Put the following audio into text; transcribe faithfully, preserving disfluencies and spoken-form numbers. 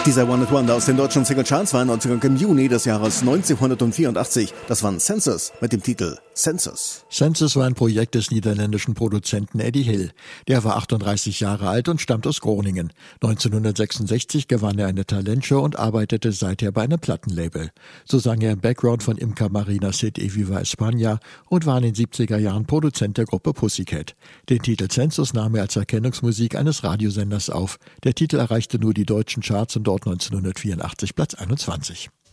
Dieser One-Hit-Wonder aus den deutschen Singlecharts war im Juni des Jahres neunzehnhundertvierundachtzig. Das war Census mit dem Titel Census. Census war ein Projekt des niederländischen Produzenten Eddie Hill. Der war achtunddreißig Jahre alt und stammt aus Groningen. neunzehnhundertsechsundsechzig gewann er eine Talentshow und arbeitete seither bei einem Plattenlabel. So sang er im Background von Imca Marinas Hit E Viva España und war in den siebziger Jahren Produzent der Gruppe Pussycat. Den Titel Census nahm er als Erkennungsmusik eines Radiosenders auf. Der Titel erreichte nur die deutschen Charts und dort neunzehnhundertvierundachtzig Platz einundzwanzig.